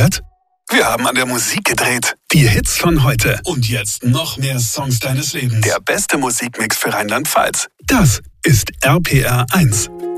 gehört? Wir haben an der Musik gedreht. Die Hits von heute. Und jetzt noch mehr Songs deines Lebens. Der beste Musikmix für Rheinland-Pfalz. Das ist RPR 1.